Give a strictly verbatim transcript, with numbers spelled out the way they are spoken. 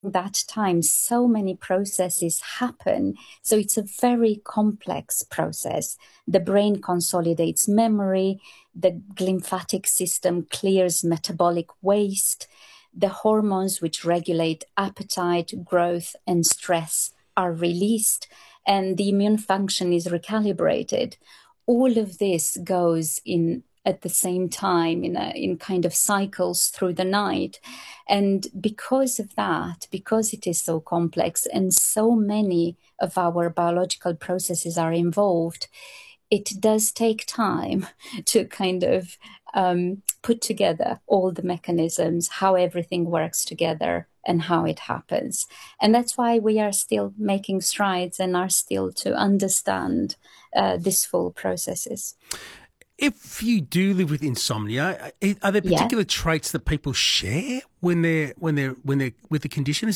that time, so many processes happen. So it's a very complex process. The brain consolidates memory, the lymphatic system clears metabolic waste, the hormones which regulate appetite, growth, and stress are released, and the immune function is recalibrated. All of this goes in at the same time in a, in kind of cycles through the night. And because of that, because it is so complex and so many of our biological processes are involved, it does take time to kind of um, put together all the mechanisms, how everything works together and how it happens. And that's why we are still making strides and are still to understand uh, these full processes. If you do live with insomnia, are there Yes. particular traits that people share when they're when they're when they're with the condition? Is